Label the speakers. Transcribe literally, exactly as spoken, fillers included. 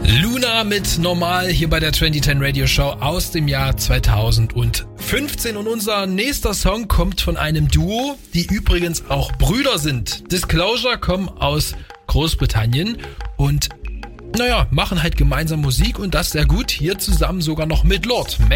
Speaker 1: Luna mit Normal hier bei der zwanzig zehn Radio Show aus dem Jahr zweitausendfünfzehn. Und unser nächster Song kommt von einem Duo, die übrigens auch Brüder sind. Disclosure kommen aus Großbritannien und naja, machen halt gemeinsam Musik und das sehr gut. Hier zusammen sogar noch mit Lorde.